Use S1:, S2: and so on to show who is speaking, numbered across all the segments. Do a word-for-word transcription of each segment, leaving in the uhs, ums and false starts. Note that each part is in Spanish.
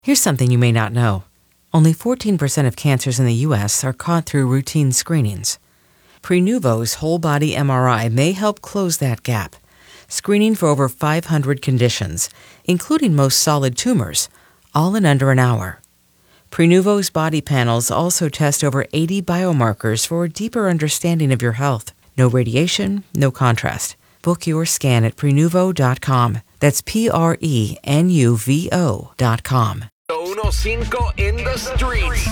S1: Here's something you may not know. Only fourteen percent of cancers in the U S are caught through routine screenings. Prenuvo's whole-body M R I may help close that gap, screening for over five hundred conditions, including most solid tumors, all in under an hour. Prenuvo's body panels also test over eighty biomarkers for a deeper understanding of your health. No radiation, no contrast. Book your scan at prenuvo dot com. That's P R E N U V O dot com.
S2: fifteen in the streets.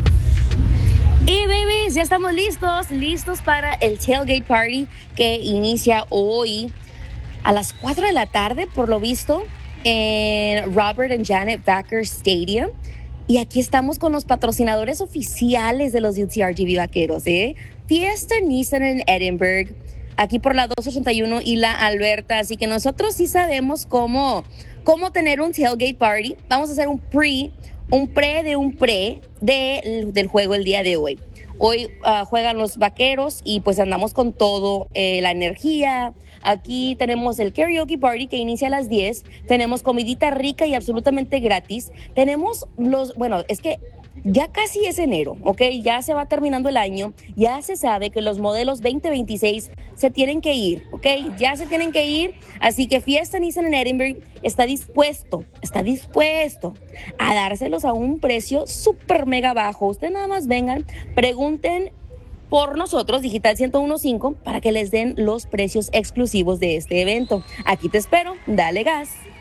S3: Y babies, ya estamos listos, listos para el tailgate party que inicia hoy a las cuatro de la tarde, por lo visto, en Robert and Janet Vacker Stadium. Y aquí estamos con los patrocinadores oficiales de los U T R G V Vaqueros, ¿eh? Fiesta Nissan en Edinburgh, aquí por la dos ochenta y uno y la Alberta. Así que nosotros sí sabemos cómo, cómo tener un tailgate party. Vamos a hacer un pre, un pre de un pre de, del juego el día de hoy. Hoy uh, juegan los Vaqueros y pues andamos con todo, eh, la energía. Aquí tenemos el karaoke party que inicia a las diez. Tenemos comidita rica y absolutamente gratis. Tenemos los, bueno, es que ya casi es enero, ¿ok? Ya se va terminando el año. Ya se sabe que los modelos veinte veintiséis se tienen que ir, ¿ok? Ya se tienen que ir. Así que Fiesta Nissan en Edinburgh está dispuesto, está dispuesto a dárselos a un precio súper mega bajo. Ustedes nada más vengan, pregunten por nosotros, Digital ciento uno punto cinco, para que les den los precios exclusivos de este evento. Aquí te espero, dale gas.